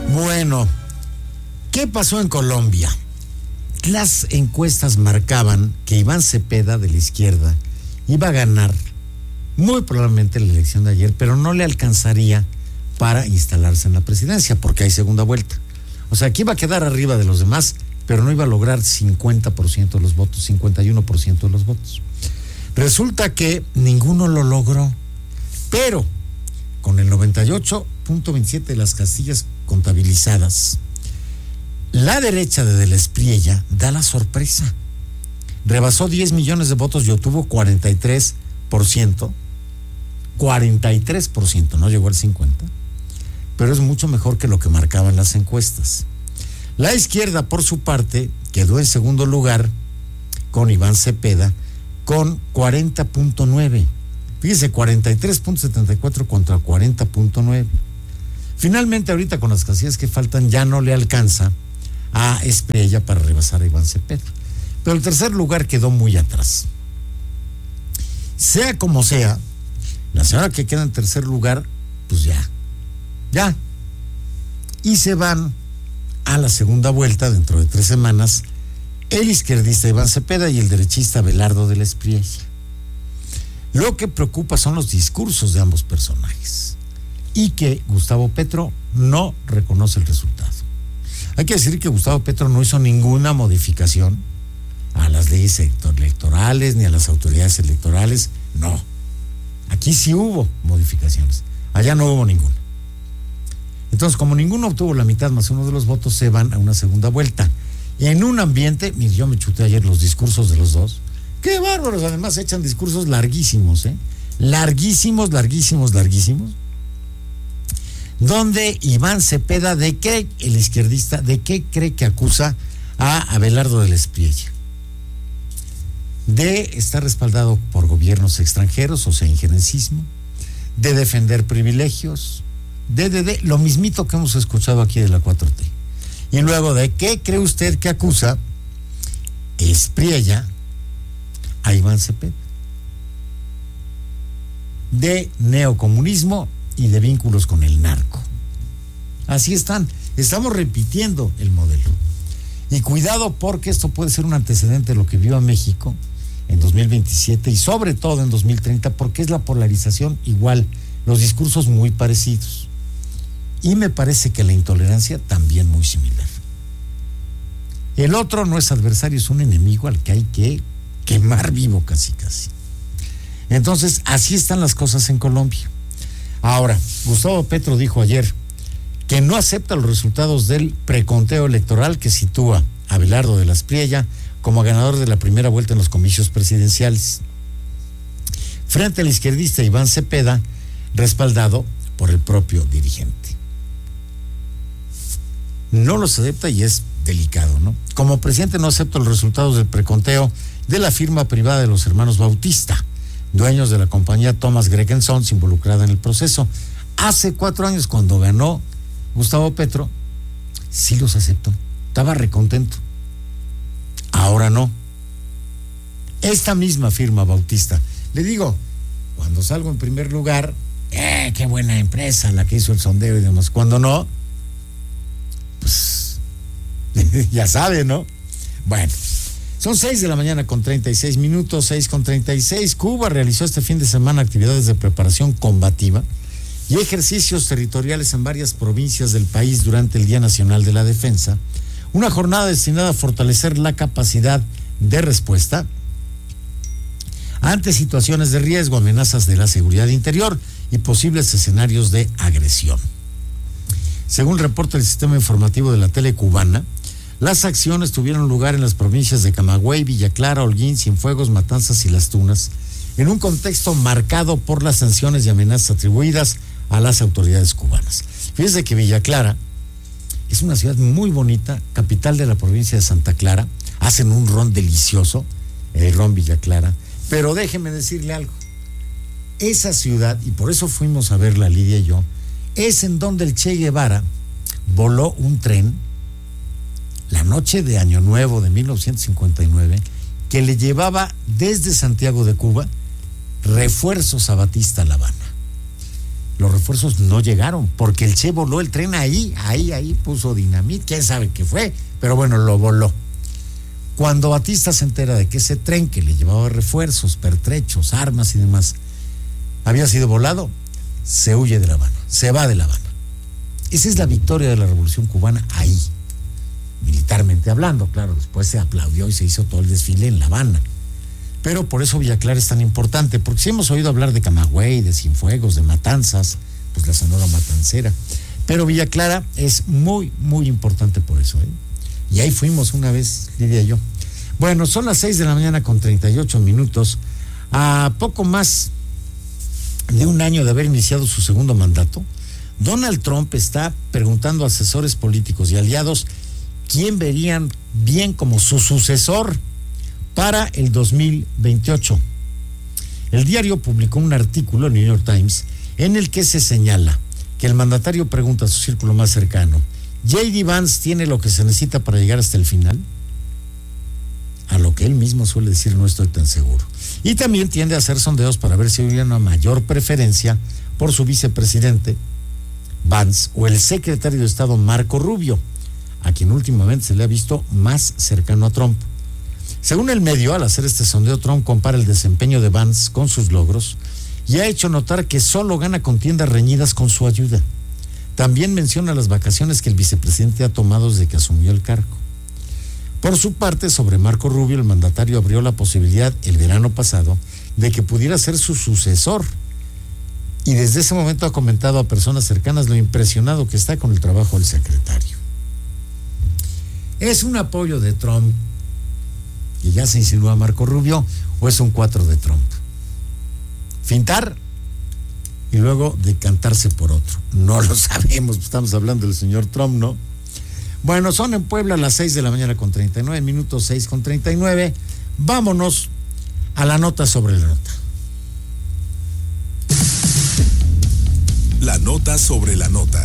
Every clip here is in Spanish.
Bueno, ¿qué pasó en Colombia? Las encuestas marcaban que Iván Cepeda, de la izquierda, iba a ganar muy probablemente la elección de ayer, pero no le alcanzaría para instalarse en la presidencia, porque hay segunda vuelta. O sea, que iba a quedar arriba de los demás, pero no iba a lograr 50% de los votos, 51% de los votos. Resulta que ninguno lo logró, pero con el 98.27 de las casillas contabilizadas, la derecha de la Espriella da la sorpresa. Rebasó 10 millones de votos y obtuvo 43%. 43%, no llegó al 50%, pero es mucho mejor que lo que marcaban las encuestas. La izquierda, por su parte, quedó en segundo lugar con Iván Cepeda con 40.9. Fíjese, 43.74 contra 40.9. Finalmente, ahorita con las casillas que faltan, ya no le alcanza a Espriella para rebasar a Iván Cepeda. Pero el tercer lugar quedó muy atrás. Sea como sea, la señora que queda en tercer lugar, pues ya. Y se van a la segunda vuelta dentro de 3 semanas el izquierdista Iván Cepeda y el derechista Abelardo de la Espriella. Lo que preocupa son los discursos de ambos personajes y que Gustavo Petro no reconoce el resultado. Hay que decir que Gustavo Petro no hizo ninguna modificación a las leyes electorales ni a las autoridades electorales, no. Aquí sí hubo modificaciones, allá no hubo ninguna. Entonces, como ninguno obtuvo la mitad más uno de los votos, se van a una segunda vuelta. En un ambiente, mire, yo me chuté ayer los discursos de los dos. ¡Qué bárbaros! Además echan discursos larguísimos, larguísimos, donde Iván Cepeda, ¿de qué el izquierdista, de qué cree que acusa a Abelardo de la Espriella? De estar respaldado por gobiernos extranjeros, o sea, injerencismo, de defender privilegios, de lo mismito que hemos escuchado aquí de la 4T. Y luego, ¿de qué cree usted que acusa Espriella a Iván Cepeda? De neocomunismo y de vínculos con el narco. Así estamos repitiendo el modelo. Y cuidado, porque esto puede ser un antecedente de lo que vio a México en 2027 y sobre todo en 2030, porque es la polarización igual, los discursos muy parecidos. Y me parece que la intolerancia también muy similar. El otro no es adversario, es un enemigo al que hay que quemar vivo casi. Entonces, así están las cosas en Colombia. Ahora, Gustavo Petro dijo ayer que no acepta los resultados del preconteo electoral que sitúa a Abelardo de la Espriella como ganador de la primera vuelta en los comicios presidenciales, frente al izquierdista Iván Cepeda, respaldado por el propio dirigente. No los acepta y es delicado, ¿no? Como presidente no acepto los resultados del preconteo de la firma privada de los hermanos Bautista, dueños de la compañía Thomas Gregg & Sons, involucrada en el proceso. Hace 4 años, cuando ganó Gustavo Petro, sí los aceptó, estaba recontento. Ahora no. Esta misma firma Bautista, le digo, cuando salgo en primer lugar, qué buena empresa la que hizo el sondeo y demás. Cuando no, pues ya sabe, ¿no? Bueno, son 6:36 a.m, 6:36. Cuba realizó este fin de semana actividades de preparación combativa y ejercicios territoriales en varias provincias del país durante el Día Nacional de la Defensa, una jornada destinada a fortalecer la capacidad de respuesta ante situaciones de riesgo, amenazas de la seguridad interior y posibles escenarios de agresión. Según reporta el sistema informativo de la tele cubana, las acciones tuvieron lugar en las provincias de Camagüey, Villa Clara, Holguín, Cienfuegos, Matanzas y Las Tunas, en un contexto marcado por las sanciones y amenazas atribuidas a las autoridades cubanas. Fíjense que Villa Clara es una ciudad muy bonita, capital de la provincia de Santa Clara. Hacen un ron delicioso, el ron Villa Clara. Pero déjeme decirle algo. Esa ciudad, y por eso fuimos a verla Lidia y yo, es en donde el Che Guevara voló un tren la noche de Año Nuevo de 1959 que le llevaba desde Santiago de Cuba refuerzos a Batista La Habana. los refuerzos no llegaron, porque el Che voló el tren ahí puso dinamita, quién sabe qué fue, pero bueno, lo voló. Cuando Batista se entera de que ese tren que le llevaba refuerzos, pertrechos, armas y demás, había sido volado, se huye de La Habana, se va de La Habana. Esa es la victoria de la Revolución Cubana ahí, militarmente hablando, claro, después se aplaudió y se hizo todo el desfile en La Habana. Pero por eso Villa Clara es tan importante, porque si hemos oído hablar de Camagüey, de Cienfuegos, de Matanzas, pues la Sonora Matancera, pero Villa Clara es muy, muy importante por eso, ¿eh? Y ahí fuimos una vez, Lidia y yo. Bueno, son las 6 de la mañana con 38 minutos, a poco más de un año de haber iniciado su segundo mandato. Donald Trump está preguntando a asesores políticos y aliados quién verían bien como su sucesor para el 2028. El diario publicó un artículo, el New York Times, en el que se señala que el mandatario pregunta a su círculo más cercano: ¿J.D. Vance tiene lo que se necesita para llegar hasta el final? A lo que él mismo suele decir: no estoy tan seguro. Y también tiende a hacer sondeos para ver si hubiera una mayor preferencia por su vicepresidente Vance o el secretario de Estado Marco Rubio, a quien últimamente se le ha visto más cercano a Trump. Según el medio, al hacer este sondeo, Trump compara el desempeño de Vance con sus logros y ha hecho notar que solo gana contiendas reñidas con su ayuda. También menciona las vacaciones que el vicepresidente ha tomado desde que asumió el cargo. Por su parte, sobre Marco Rubio, el mandatario abrió la posibilidad el verano pasado de que pudiera ser su sucesor. Y desde ese momento ha comentado a personas cercanas lo impresionado que está con el trabajo del secretario. ¿Es un apoyo de Trump que ya se insinúa Marco Rubio o es un 4 de Trump? ¿Fintar y luego decantarse por otro? No lo sabemos, estamos hablando del señor Trump, ¿no? Bueno, son en Puebla las 6 de la mañana con 39 minutos, 6 con 39. Vámonos a la nota sobre la nota. La nota sobre la nota.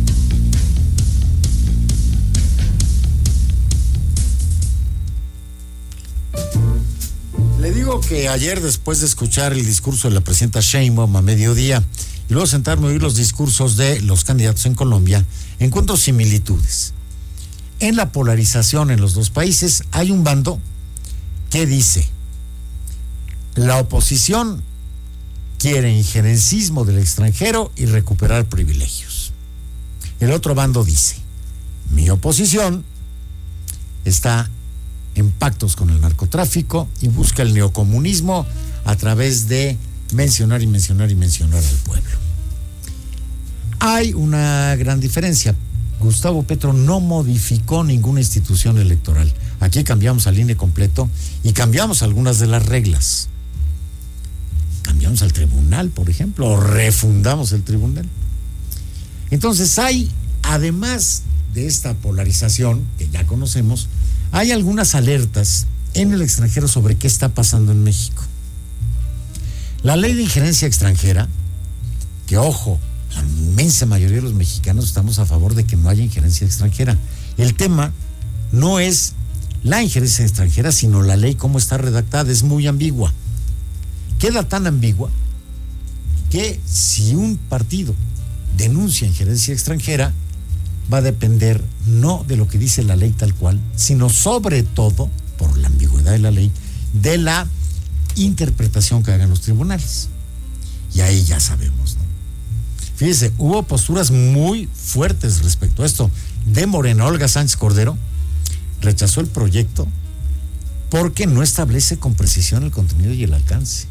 Le digo que ayer, después de escuchar el discurso de la presidenta Sheinbaum a mediodía y luego sentarme a oír los discursos de los candidatos en Colombia, encuentro similitudes. En la polarización en los dos países hay un bando que dice: la oposición quiere injerencismo del extranjero y recuperar privilegios. El otro bando dice: mi oposición está en pactos con el narcotráfico y busca el neocomunismo a través de mencionar y mencionar y mencionar al pueblo. Hay una gran diferencia. Gustavo Petro no modificó ninguna institución electoral. Aquí cambiamos al INE completo y cambiamos algunas de las reglas. Cambiamos al tribunal, por ejemplo, o refundamos el tribunal. Entonces hay, además de esta polarización que ya conocemos, hay algunas alertas en el extranjero sobre qué está pasando en México. La ley de injerencia extranjera, que ojo, la inmensa mayoría de los mexicanos estamos a favor de que no haya injerencia extranjera. El tema no es la injerencia extranjera, sino la ley cómo está redactada, es muy ambigua. Queda tan ambigua que si un partido denuncia injerencia extranjera, va a depender no de lo que dice la ley tal cual, sino sobre todo, por la ambigüedad de la ley, de la interpretación que hagan los tribunales. Y ahí ya sabemos, ¿no? Fíjese, hubo posturas muy fuertes respecto a esto. De Morena, Olga Sánchez Cordero rechazó el proyecto porque no establece con precisión el contenido y el alcance.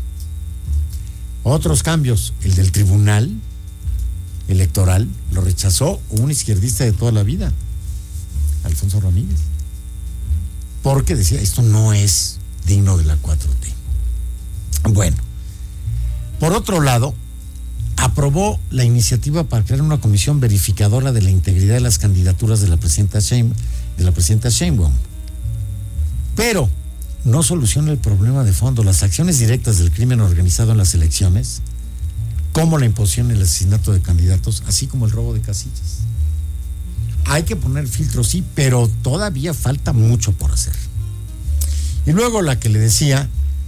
Otros cambios, el del tribunal electoral, lo rechazó un izquierdista de toda la vida, Alfonso Ramírez, porque decía, esto no es digno de la 4T. Bueno, por otro lado, aprobó la iniciativa para crear una comisión verificadora de la integridad de las candidaturas de la presidenta Sheinbaum. Pero no soluciona el problema de fondo. Las acciones directas del crimen organizado en las elecciones, como la imposición y el asesinato de candidatos, así como el robo de casillas. Hay que poner filtros, sí, pero todavía falta mucho por hacer. Y luego la que le decía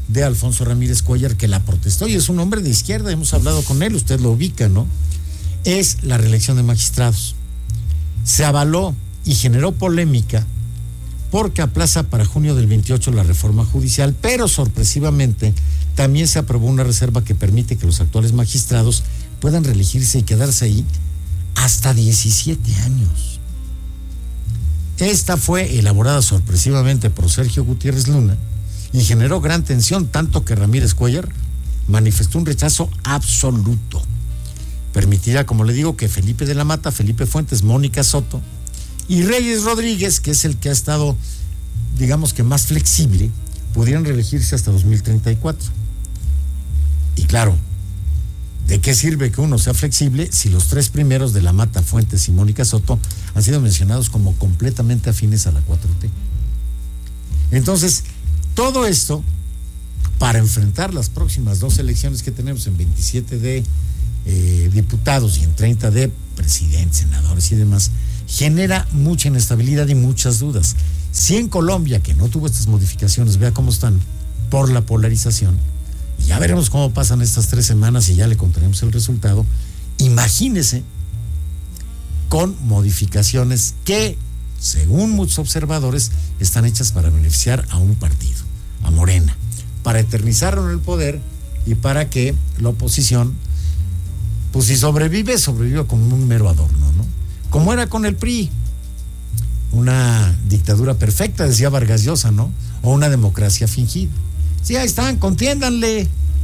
de Alfonso Ramírez Cuéllar, que la protestó, y es un hombre de izquierda, hemos hablado con él, usted lo ubica, ¿no? Es la reelección de magistrados. Se avaló y generó polémica porque aplaza para junio del 28 la reforma judicial, pero sorpresivamente también se aprobó una reserva que permite que los actuales magistrados puedan reelegirse y quedarse ahí hasta 17 años. Esta fue elaborada sorpresivamente por Sergio Gutiérrez Luna y generó gran tensión, tanto que Ramírez Cuéllar manifestó un rechazo absoluto. Permitirá, como le digo, que Felipe de la Mata, Felipe Fuentes, Mónica Soto y Reyes Rodríguez, que es el que ha estado, digamos que más flexible, pudieran reelegirse hasta 2034. Y claro, ¿de qué sirve que uno sea flexible si los tres primeros de la Mata, Fuentes y Mónica Soto han sido mencionados como completamente afines a la 4T? Entonces, todo esto para enfrentar las próximas 2 elecciones que tenemos en 27 de diputados y en 30 de presidentes, senadores y demás, genera mucha inestabilidad y muchas dudas. Si en Colombia, que no tuvo estas modificaciones, vea cómo están por la polarización, y ya veremos cómo pasan estas 3 semanas y ya le contaremos el resultado, imagínese con modificaciones que, según muchos observadores, están hechas para beneficiar a un partido, a Morena, para eternizarlo en el poder y para que la oposición, pues si sobrevive como un mero adorno, ¿no? Como era con el PRI, una dictadura perfecta, decía Vargas Llosa, ¿no? O una democracia fingida. Sí, ahí están, contiéndanle.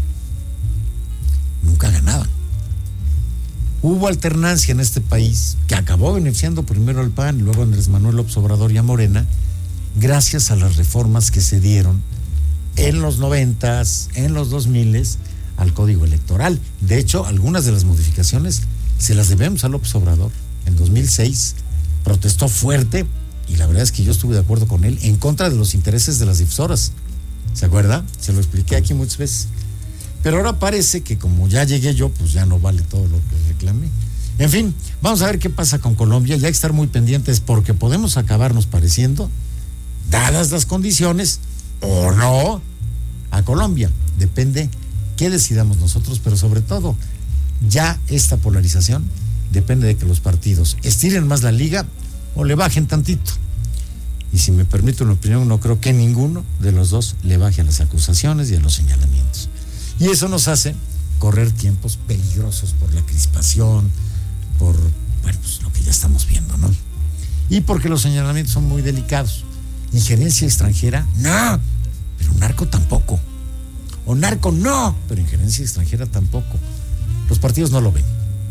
Nunca ganaban. Hubo alternancia en este país que acabó beneficiando primero al PAN y luego a Andrés Manuel López Obrador y a Morena, gracias a las reformas que se dieron en los 90s, en los 2000s, al Código Electoral. De hecho, algunas de las modificaciones se las debemos a López Obrador. En 2006 protestó fuerte, y la verdad es que yo estuve de acuerdo con él, en contra de los intereses de las difusoras. ¿Se acuerda? Se lo expliqué aquí muchas veces. Pero ahora parece que como ya llegué yo, pues ya no vale todo lo que reclamé. En fin, vamos a ver qué pasa con Colombia. Ya hay que estar muy pendientes porque podemos acabarnos pareciendo, dadas las condiciones, o no, a Colombia. Depende qué decidamos nosotros, pero sobre todo, ya esta polarización depende de que los partidos estiren más la liga o le bajen tantito. Y si me permite una opinión, no creo que ninguno de los dos le baje a las acusaciones y a los señalamientos. Y eso nos hace correr tiempos peligrosos por la crispación, por, bueno, pues lo que ya estamos viendo, ¿no? Y porque los señalamientos son muy delicados. Injerencia extranjera, no, pero narco tampoco. O narco no, pero injerencia extranjera tampoco. Los partidos no lo ven.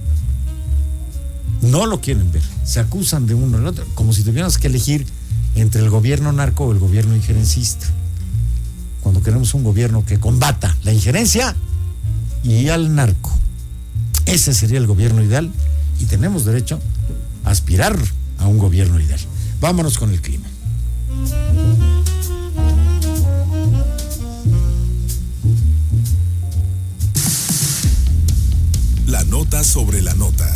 No lo quieren ver. Se acusan de uno y el otro, como si tuviéramos que elegir entre el gobierno narco o el gobierno injerencista. Cuando queremos un gobierno que combata la injerencia y al narco. Ese sería el gobierno ideal y tenemos derecho a aspirar a un gobierno ideal. Vámonos con el clima. La nota sobre la nota.